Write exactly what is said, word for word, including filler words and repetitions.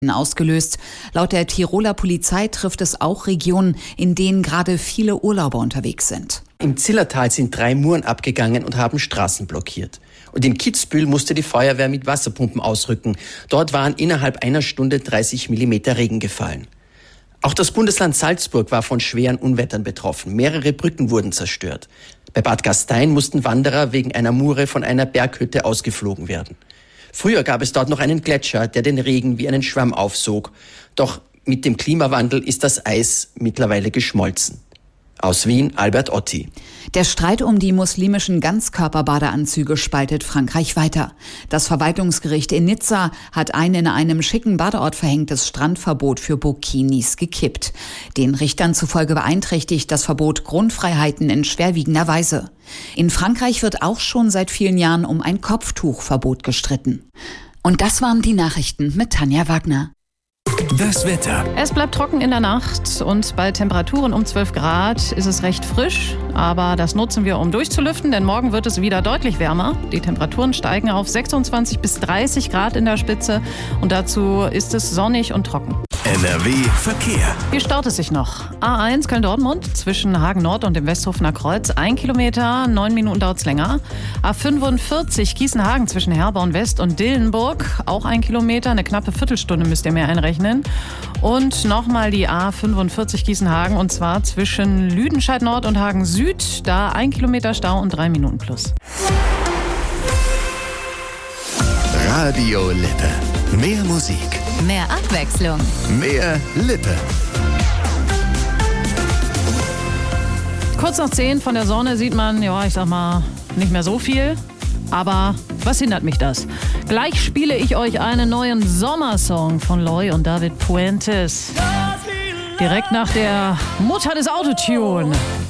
ausgelöst. Laut der Tiroler Polizei trifft es auch Regionen, in denen gerade viele Urlauber unterwegs sind. Im Zillertal sind drei Muren abgegangen und haben Straßen blockiert. Und in Kitzbühel musste die Feuerwehr mit Wasserpumpen ausrücken. Dort waren innerhalb einer Stunde dreißig Millimeter Regen gefallen. Auch das Bundesland Salzburg war von schweren Unwettern betroffen. Mehrere Brücken wurden zerstört. Bei Bad Gastein mussten Wanderer wegen einer Mure von einer Berghütte ausgeflogen werden. Früher gab es dort noch einen Gletscher, der den Regen wie einen Schwamm aufsog. Doch mit dem Klimawandel ist das Eis mittlerweile geschmolzen. Aus Wien, Albert Otti. Der Streit um die muslimischen Ganzkörperbadeanzüge spaltet Frankreich weiter. Das Verwaltungsgericht in Nizza hat ein in einem schicken Badeort verhängtes Strandverbot für Burkinis gekippt. Den Richtern zufolge beeinträchtigt das Verbot Grundfreiheiten in schwerwiegender Weise. In Frankreich wird auch schon seit vielen Jahren um ein Kopftuchverbot gestritten. Und das waren die Nachrichten mit Tanja Wagner. Das Wetter. Es bleibt trocken in der Nacht und bei Temperaturen um zwölf Grad ist es recht frisch. Aber das nutzen wir, um durchzulüften, denn morgen wird es wieder deutlich wärmer. Die Temperaturen steigen auf sechsundzwanzig bis dreißig Grad in der Spitze und dazu ist es sonnig und trocken. N R W Verkehr. Hier staut es sich noch. A eins Köln-Dortmund zwischen Hagen Nord und dem Westhofener Kreuz. Ein Kilometer, neun Minuten dauert es länger. A fünfundvierzig Gießen-Hagen zwischen Herborn West und Dillenburg. Auch ein Kilometer, eine knappe Viertelstunde müsst ihr mehr einrechnen. Und nochmal die A fünfundvierzig Gießen-Hagen und zwar zwischen Lüdenscheid Nord und Hagen Süd. Da ein Kilometer Stau und drei Minuten plus. Radio Lippe. Mehr Musik. Mehr Abwechslung. Mehr Lippe. Kurz nach zehn von der Sonne sieht man, ja, ich sag mal, nicht mehr so viel. Aber was hindert mich das? Gleich spiele ich euch einen neuen Sommersong von Loy und David Puentes. Direkt nach der Mutter des Autotune.